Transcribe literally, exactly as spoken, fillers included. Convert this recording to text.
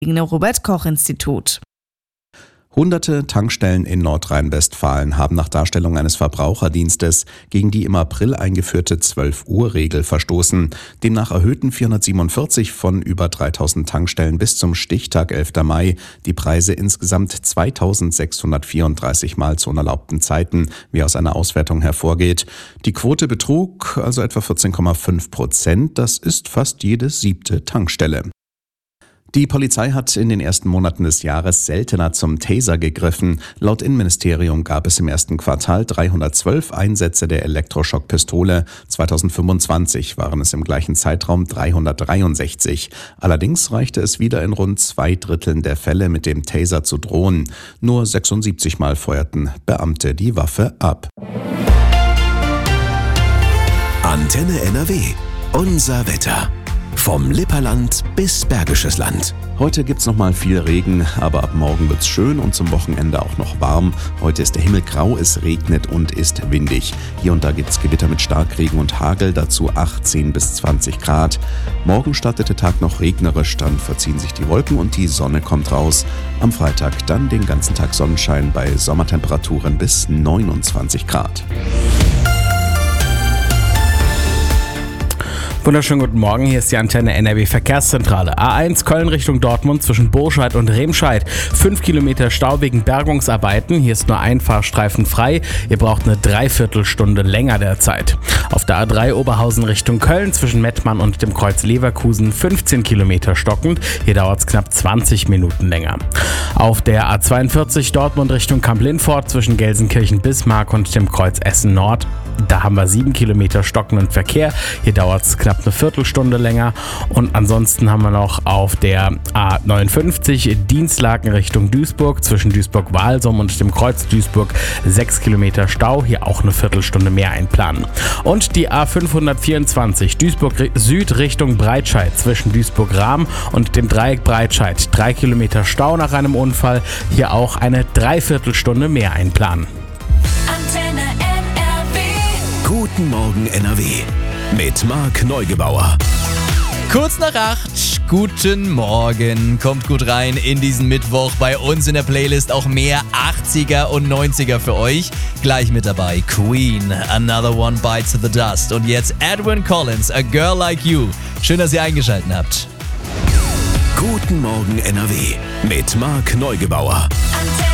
Robert-Koch-Institut. Hunderte Tankstellen in Nordrhein-Westfalen haben nach Darstellung eines Verbraucherdienstes gegen die im April eingeführte zwölf-Uhr-Regel verstoßen. Demnach erhöhten vierhundertsiebenundvierzig von über dreitausend Tankstellen bis zum Stichtag elfter Mai die Preise insgesamt zweitausendsechshundertvierunddreißig Mal zu unerlaubten Zeiten, wie aus einer Auswertung hervorgeht. Die Quote betrug also etwa vierzehn Komma fünf Prozent. Das ist fast jede siebte Tankstelle. Die Polizei hat in den ersten Monaten des Jahres seltener zum Taser gegriffen. Laut Innenministerium gab es im ersten Quartal dreihundertzwölf Einsätze der Elektroschockpistole. zweitausendfünfundzwanzig waren es im gleichen Zeitraum dreihundertdreiundsechzig. Allerdings reichte es wieder in rund zwei Dritteln der Fälle mit dem Taser zu drohen. Nur sechsundsiebzig Mal feuerten Beamte die Waffe ab. Antenne N R W. Unser Wetter. Vom Lipperland bis Bergisches Land. Heute gibt's noch mal viel Regen, aber ab morgen wird's schön und zum Wochenende auch noch warm. Heute ist der Himmel grau, es regnet und ist windig. Hier und da gibt's Gewitter mit Starkregen und Hagel, dazu achtzehn bis zwanzig Grad. Morgen startet der Tag noch regnerisch, dann verziehen sich die Wolken und die Sonne kommt raus. Am Freitag dann den ganzen Tag Sonnenschein bei Sommertemperaturen bis neunundzwanzig Grad. Wunderschönen guten Morgen, hier ist die Antenne N R W Verkehrszentrale. A eins Köln Richtung Dortmund zwischen Burscheid und Remscheid. Fünf Kilometer Stau wegen Bergungsarbeiten. Hier ist nur ein Fahrstreifen frei. Ihr braucht eine Dreiviertelstunde länger derzeit. Auf der A drei Oberhausen Richtung Köln zwischen Mettmann und dem Kreuz Leverkusen fünfzehn Kilometer stockend. Hier dauert es knapp zwanzig Minuten länger. Auf der A zweiundvierzig Dortmund Richtung Kamp-Lindfort zwischen Gelsenkirchen-Bismarck und dem Kreuz Essen Nord. Da haben wir sieben Kilometer stockenden Verkehr. Hier dauert es knapp eine Viertelstunde länger. Und ansonsten haben wir noch auf der A neunundfünfzig Dienstlaken Richtung Duisburg zwischen Duisburg-Walsum und dem Kreuz Duisburg sechs Kilometer Stau. Hier auch eine Viertelstunde mehr einplanen. Und die A fünfhundertvierundzwanzig Duisburg Süd Richtung Breitscheid zwischen Duisburg-Rahm und dem Dreieck Breitscheid. Drei Kilometer Stau nach einem Unfall. Hier auch eine Dreiviertelstunde mehr einplanen. Antenne N R W. Guten Morgen N R W. Mit Marc Neugebauer. Kurz nach acht, guten Morgen. Kommt gut rein in diesen Mittwoch. Bei uns in der Playlist auch mehr achtziger und neunziger für euch. Gleich mit dabei Queen, Another One Bites the Dust. Und jetzt Edwyn Collins, A Girl Like You. Schön, dass ihr eingeschaltet habt. Guten Morgen N R W. Mit Marc Neugebauer.